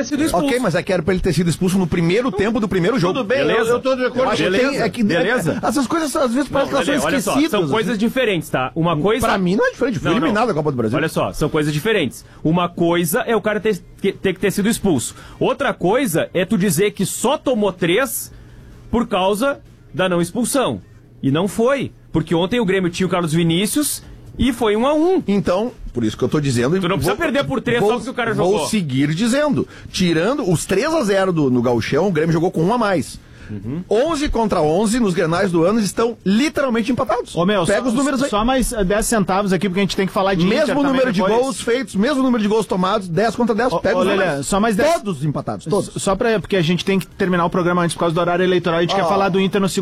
ter sido expulso. Ok, mas é que era pra ele ter sido expulso no primeiro tempo do primeiro jogo. Tudo bem, eu tô de acordo. Beleza. Essas coisas às vezes parecem que elas são esquecidas. São coisas diferentes, tá? Uma coisa... Pra mim não é diferente, foi eliminado da Copa do Brasil. Olha só, são coisas diferentes. Uma coisa é o cara ter que ter sido expulso. Outra coisa é tu dizer que só tomou 3 por causa da não expulsão. E não foi. Porque ontem o Grêmio tinha o Carlos Vinícius e foi 1-1. Então, por isso que eu tô dizendo... Tu não precisa perder por 3 só porque o cara jogou. Vou seguir dizendo. Tirando os 3-0 no Gauchão, o Grêmio jogou com 1 a mais. 11 contra 11 nos Grenais do ano estão literalmente empatados. Ô, meu, pega os números aí. Só mais 10 centavos aqui, porque a gente tem que falar de mesmo Inter número de depois. gols feitos, mesmo número de gols tomados, 10 contra 10, pega os números. Só mais 10. Todos empatados, todos. Só porque a gente tem que terminar o programa antes por causa do horário eleitoral, a gente quer falar do Inter no segundo